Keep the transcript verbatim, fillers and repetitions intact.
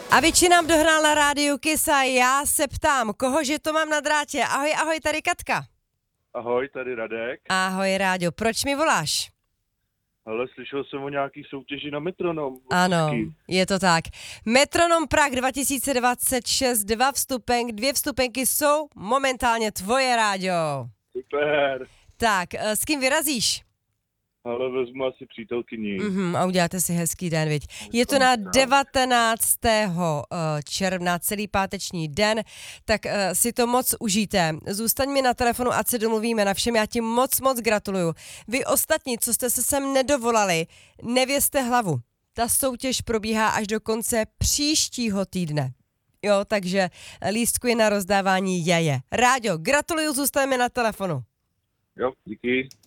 A Viči nám dohrál na rádiu Kiss a já se ptám, kohože to mám na drátě? Ahoj, ahoj, tady Katka. Ahoj, tady Radek. Ahoj, Ráďo, proč mi voláš? Ale slyšel jsem o nějaký soutěži na Metronom. Ano, Hezký. je to tak. Metronom Prague dva tisíce dvacet šest, dva vstupenky, dvě vstupenky jsou momentálně tvoje, Ráďo. Super. Tak, s kým vyrazíš? Ale vezmu asi přítelkyni. Mhm, a uděláte si hezký den, viď. Je to na devatenáctého června, celý páteční den, tak uh, si to moc užijte. Zůstaň mi na telefonu, ať se domluvíme na všem, já ti moc, moc gratuluju. Vy ostatní, co jste se sem nedovolali, nevězte hlavu. Ta soutěž probíhá až do konce příštího týdne. Jo, takže lístky na rozdávání je je. Ráďo, gratuluju, zůstaneme na telefonu. Jo, díky.